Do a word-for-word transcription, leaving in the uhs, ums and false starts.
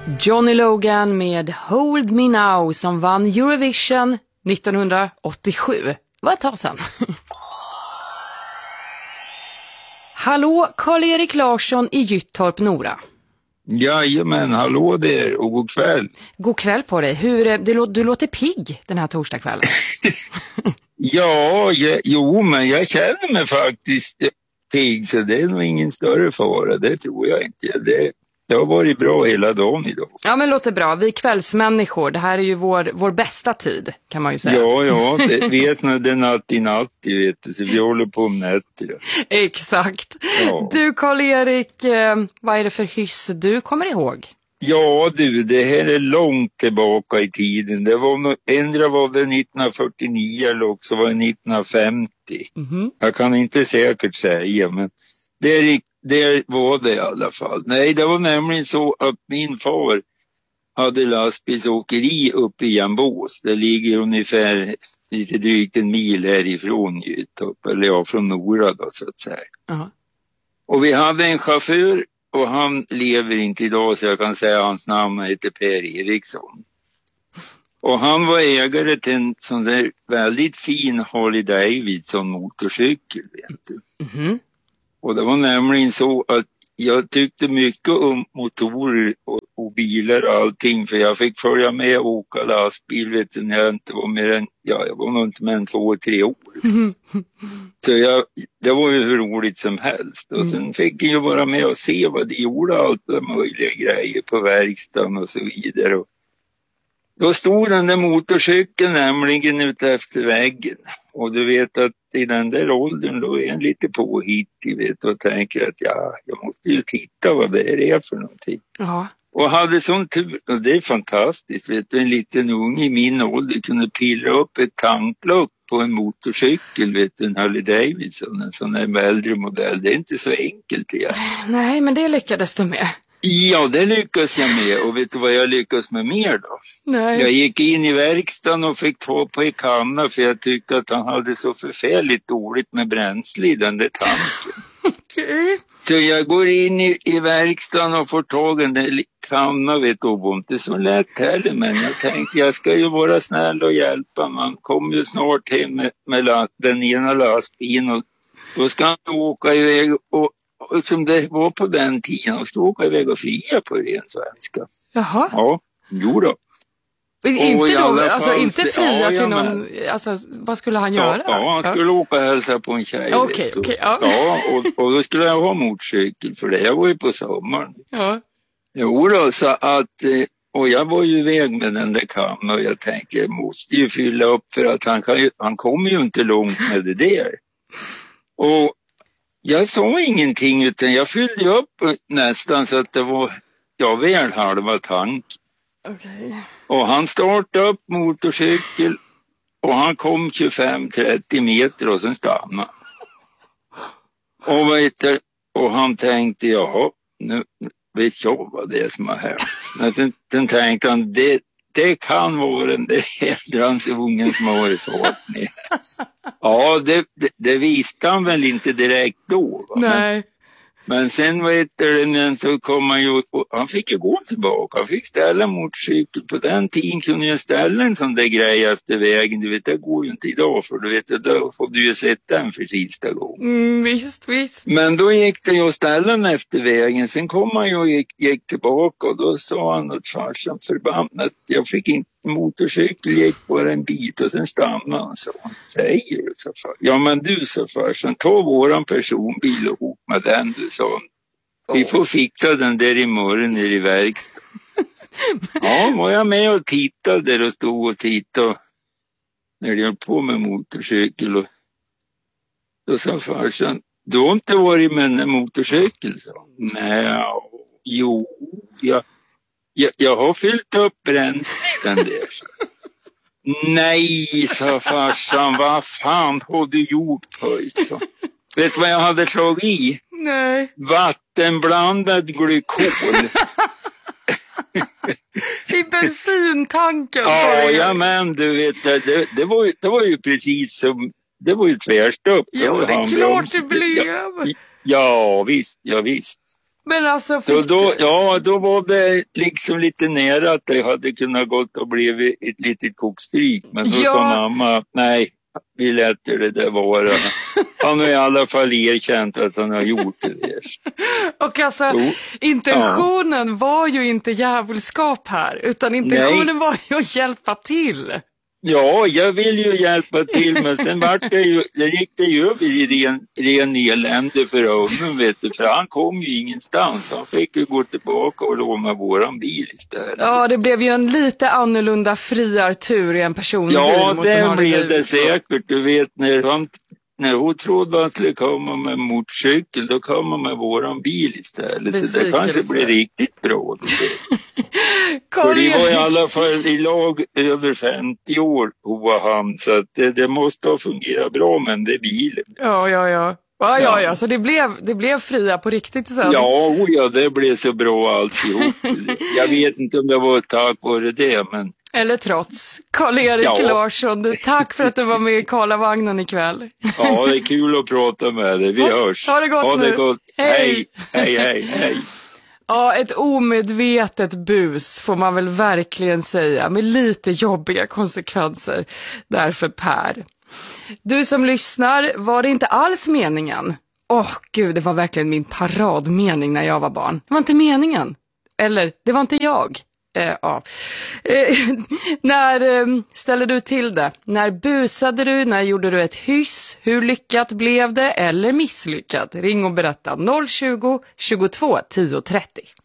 Johnny Logan med Hold Me Now som vann Eurovision nittonhundraåttiosju. Det var ett tag sedan. Hallå, Karl-Erik Larsson i Gyttorp, Nora. Jajamän, hallå där och god kväll. God kväll på dig. Hur, det, du låter pigg den här torsdagskvällen. ja, jag, jo men jag känner mig faktiskt pigg så det är nog ingen större fara, det tror jag inte. Det, det har varit bra hela dagen idag. Ja men låter bra, vi kvällsmänniskor, det här är ju vår, vår bästa tid kan man ju säga. Ja, ja, det vet när det är natt i natt, vet du, så vi håller på om nätter. Exakt. Ja. Du Karl-Erik, eh, vad är det för hyss du kommer ihåg? Ja du, det här är långt tillbaka i tiden. Det var ändra var det nittonhundrafyrtionio eller också var det nittonhundrafemtio. Mm-hmm. Jag kan inte säkert säga, men det, är, det var det i alla fall. Nej, det var nämligen så att min far hade lastbilsåkeri uppe i Jambås. Det ligger ungefär lite drygt en mil härifrån Gyttorp, eller ja, från Nora då så att säga. Uh-huh. Och vi hade en chaufför. Och han lever inte idag så jag kan säga hans namn heter Per Eriksson. Och han var ägare till en sån där väldigt fin Harley Davidson motorcykel, vet du. Mm-hmm. Och det var nämligen så att jag tyckte mycket om motorer och, och bilar och allting. För jag fick följa med och åka lastbil, vet du, när jag inte var mer än, ja jag var nog inte mer än två, tre år. Mm. Så jag, det var ju hur roligt som helst. Och mm. sen fick jag ju vara med och se vad de gjorde, allt möjliga grejer på verkstaden och så vidare. Och då stod den där motorcykeln nämligen ute efter väggen. Och du vet att i den där åldern då är en lite påhittig, vet, och tänker att ja, jag måste ju titta vad det är för någonting. Ja. Och hade sån tur, och det är fantastiskt, vet du, en liten unge i min ålder kunde pilla upp ett tanklock på en motorcykel, vet du, en Harley Davidson, en sån här äldre modell. Det är inte så enkelt igen. Nej, men det lyckades du med. Ja, det lyckas jag med. Och vet du vad jag lyckas med mer då? Nej. Jag gick in i verkstaden och fick ta på en kanna för jag tyckte att han hade så förfärligt dåligt med bränsle i den där tanken. Okay. Så jag går in i, i verkstaden och får tag i en där kanna, vet du, och inte så lätt heller. Men jag tänkte jag ska ju vara snäll och hjälpa. Man kommer ju snart hem med, med la, den ena lastbilen och då ska han åka iväg och som det var på den tiden och stå åka iväg och fria på ren svenska. Jaha. Ja, jo då. Inte då, alltså inte fria ja, till någon, alltså vad skulle han ja, göra? Ja, han skulle ja. åka och hälsa på en tjej. Okej, okej. Okay, ja, ja och, och då skulle jag ha motorcykel för det, jag var ju på sommaren. Ja. Jo då, så att, och jag var ju iväg med den där kameran och jag tänkte jag måste ju fylla upp för att han, kan ju, han kommer ju inte långt med det där. Och jag sa ingenting utan jag fyllde upp nästan så att det var ja, väl halva tank. Okay. Och han startade upp motorcykel och han kom tjugofem till trettio meter och sen stannade. Och, vet du, och han tänkte, ja, nu vet jag vad det är som har hänt. Men sen, sen tänkte han, det, det kan vara den där äldreansungen som har varit så. Ja, det, det, det visste han väl inte direkt då. Va? Nej. Men, men sen vet du, så kom han ju, han fick ju gå tillbaka. Han fick ställa motorcykel. På den tiden kunde jag ställa en sån där grej efter vägen. Du vet, det går ju inte idag för du vet, då får du ju sett den för sista gången. Mm, visst, visst. Men då gick det ju att ställa den efter vägen. Sen kom han ju och gick, gick tillbaka och då sa han att farsan förbannat. Jag fick inte motorcykel, gick bara en bit och sen stannade han. Så han säger du så far. Ja men du så farsan, ta våran personbil och ihop med den du sa. Vi får fixa den där imorgon nere i verkstaden. Ja, var jag med och tittade där och stod och tittade när de höll på med motorcykel och då sa farsan, du har inte varit med en motorcykel? Så. Nej, jo, jag, jag, jag har fyllt upp bränslen där. Så. Nej, sa farsan, vad fan har du gjort pojk? Så. Vet du vad jag hade slagit i? Nej. Vattenblandad glykol. I bensintanken. Ja, ja, men du vet, det, det, var ju, det var ju precis som, det var ju tvärstopp. Ja, det är klart det blev. Ja, ja, visst, ja visst. Men alltså, så då, du... ja, då var det liksom lite nära att det hade kunnat gått och blivit ett litet kokstryk. Men så ja. sa mamma, nej, vi lät det där vara. Han har i alla fall erkänt att han har gjort det där. Och alltså, jo. intentionen ja. var ju inte djävulskap här, utan intentionen nej. var ju att hjälpa till. Ja, jag vill ju hjälpa till, men sen vart det ju, det gick det ju över i ren, ren elände för honom, vet du, för han kom ju ingenstans. Han fick ju gå tillbaka och låna våran bil istället. Ja, det blev ju en lite annorlunda friartur i en personbil. Ja, mot det blev det säkert. Du vet, när han, när hon trodde att han skulle komma med motorcykel, då kom han med våran bil istället. Besvikelse. Så det kanske blir riktigt bra. För det var i alla fall i lag över femtio år på han, så att det, det måste ha fungerat bra med den bilen. Ja, ja, ja. Ja, ja, ja. Så det blev, det blev fria på riktigt sen? Ja, oh ja, det blev så bra alltihop. Jag vet inte om det var tack vare det, men... Eller trots. Karl-Erik ja. Larsson, du, tack för att du var med i Karlavagnen ikväll. Ja, det är kul att prata med dig. Vi ha, hörs. Ha det gott ha nu. Det gott. Hej, hej, hej, hej. Ja, ett omedvetet bus får man väl verkligen säga, med lite jobbiga konsekvenser därför Per. Du som lyssnar, var det inte alls meningen? Åh oh, gud, det var verkligen min paradmening när jag var barn. Det var inte meningen. Eller, det var inte jag. Eh, ja. eh, när eh, ställde du till det? När busade du? När gjorde du ett hyss? Hur lyckat blev det? Eller misslyckat? Ring och berätta noll tjugo, tjugotvå, tio trettio.